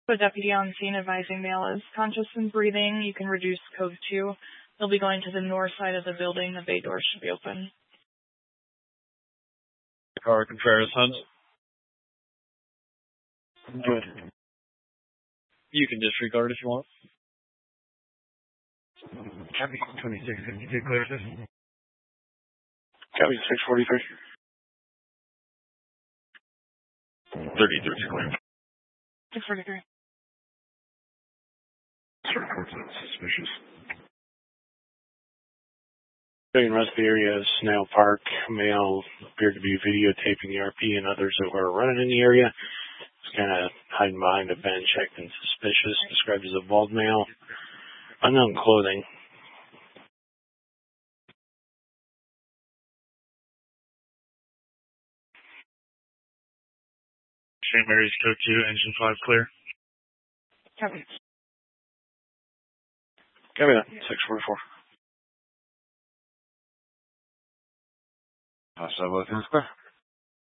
The deputy on scene advising male is conscious and breathing. You can reduce code 2. They'll be going to the north side of the building. The bay door should be open. Car Contreras Hunt. Good. You can disregard if you want. Copy 2652, clear this. Copy 643. 33 clear. 643. Reports suspicious. In the rest of the area is Snail Park. Male appeared to be videotaping the RP and others that were running in the area. He's kind of hiding behind a bench, acting suspicious. Described as a bald male. Unknown clothing. St. Mary's Code 2, Engine 5 clear. Copy. Copy that. 644. Hostile weapons clear.